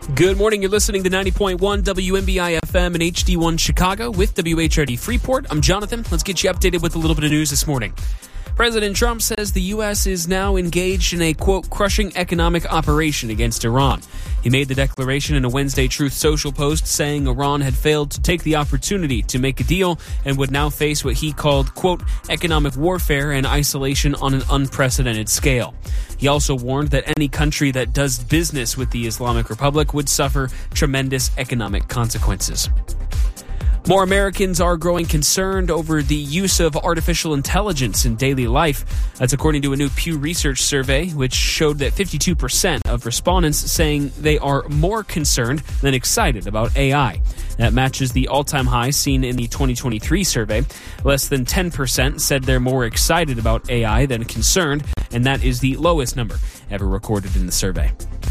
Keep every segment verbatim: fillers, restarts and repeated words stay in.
Good morning. You're listening to ninety point one W M B I F M and H D one Chicago with W H R D Freeport. I'm Jonathan. Let's get you updated with a little bit of news this morning. President Trump says the U S is now engaged in a, quote, crushing economic operation against Iran. He made the declaration in a Wednesday Truth Social post saying Iran had failed to take the opportunity to make a deal and would now face what he called, quote, economic warfare and isolation on an unprecedented scale. He also warned that any country that does business with the Islamic Republic would suffer tremendous economic consequences. More Americans are growing concerned over the use of artificial intelligence in daily life. That's according to a new Pew Research survey, which showed that fifty-two percent of respondents saying they are more concerned than excited about A I. That matches the all-time high seen in the twenty twenty-three survey. Less than ten percent said they're more excited about A I than concerned, and that is the lowest number ever recorded in the survey.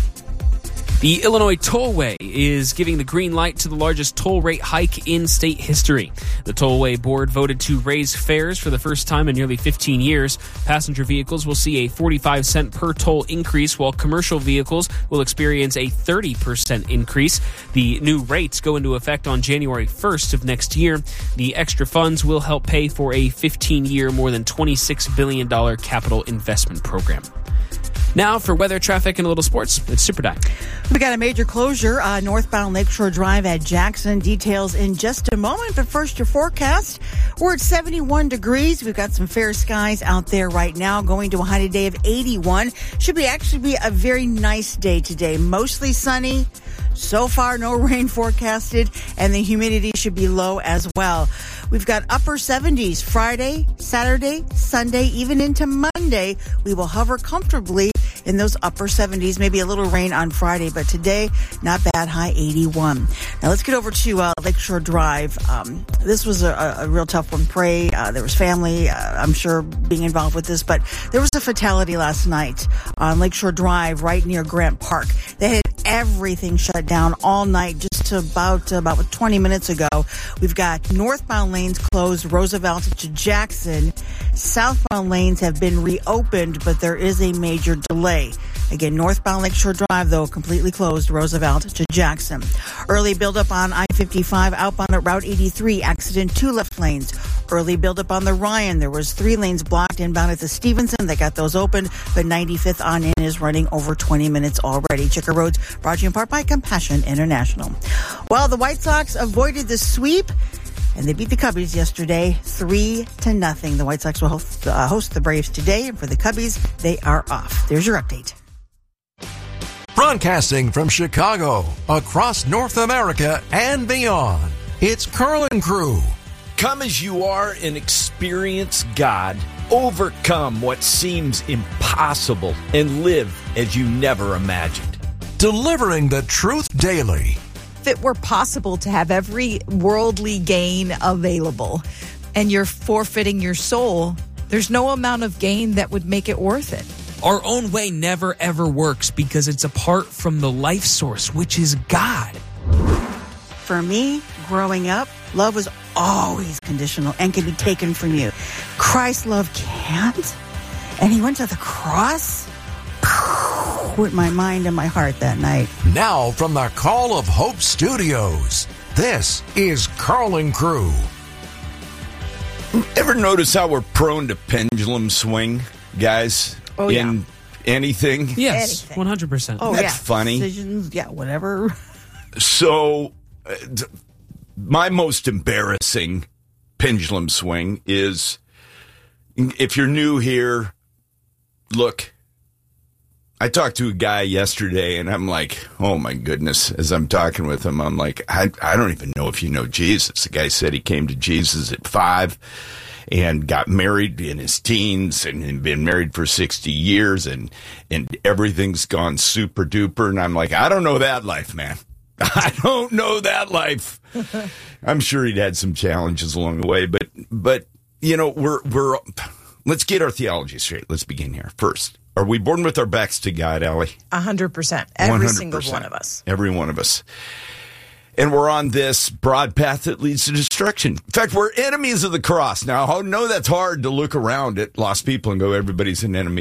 The Illinois Tollway is giving the green light to the largest toll rate hike in state history. The Tollway Board voted to raise fares for the first time in nearly fifteen years. Passenger vehicles will see a forty-five cent per toll increase, while commercial vehicles will experience a thirty percent increase. The new rates go into effect on January first of next year. The extra funds will help pay for a fifteen-year, more than twenty-six billion dollars capital investment program. Now for weather, traffic, and a little sports, it's Super Di. We got a major closure uh, northbound Lakeshore Drive at Jackson. Details in just a moment, but first your forecast. We're at seventy-one degrees. We've got some fair skies out there right now, going to a high today of eighty-one. Should be actually be a very nice day today. Mostly sunny. So far, no rain forecasted, and the humidity should be low as well. We've got upper seventies Friday, Saturday, Sunday, even into Monday. We will hover comfortably in those upper seventies, maybe a little rain on Friday, but today, not bad, high eighty-one. Now let's get over to uh, Lakeshore Drive. Um, this was a, a real tough one. Pray, uh, there was family, uh, I'm sure, being involved with this, but there was a fatality last night on Lakeshore Drive right near Grant Park. They had everything shut down all night just to about, uh, about twenty minutes ago. We've got northbound lanes closed, Roosevelt to Jackson. Southbound lanes have been reopened, but there is a major delay. Again, northbound Lakeshore Drive, though, completely closed, Roosevelt to Jackson. Early buildup on I fifty-five, outbound at Route eighty-three, accident, two left lanes. Early buildup on the Ryan. There was three lanes blocked inbound at the Stevenson. They got those opened, but ninety-fifth on in is running over twenty minutes already. Chicker Roads, brought to you in part by Compassion International. Well, the White Sox avoided the sweep, and they beat the Cubbies yesterday, three to nothing. The White Sox will host, uh, host the Braves today, and for the Cubbies, they are off. There's your update. Broadcasting from Chicago, across North America and beyond, it's Carl and Crew. Come as you are and experience God. Overcome what seems impossible and live as you never imagined. Delivering the truth daily. If it were possible to have every worldly gain available and you're forfeiting your soul, there's no amount of gain that would make it worth it. Our own way never, ever works because it's apart from the life source, which is God. For me, growing up, love was always conditional and can be taken from you. Christ's love can't. And he went to the cross with my mind and my heart that night. Now from the Call of Hope Studios, this is Carl and Crew. Ever notice how we're prone to pendulum swing, guys? Oh, yeah. In anything? Yes, Anything. one hundred percent. Oh, That's yeah. funny. Decisions, yeah, whatever. So, uh, d- my most embarrassing pendulum swing is, if you're new here, look, I talked to a guy yesterday, and I'm like, oh, my goodness, as I'm talking with him, I'm like, I, I don't even know if you know Jesus. The guy said he came to Jesus at five and got married in his teens and had been married for sixty years, and, and everything's gone super duper. And I'm like, I don't know that life, man. I don't know that life. I'm sure he'd had some challenges along the way, but, but, you know, we're, we're, let's get our theology straight. Let's begin here. First, are we born with our backs to God, Allie? A hundred percent. Every one hundred single percent. one of us. Every one of us. And we're on this broad path that leads to destruction. In fact, we're enemies of the cross. Now, I know that's hard to look around at lost people and go, everybody's an enemy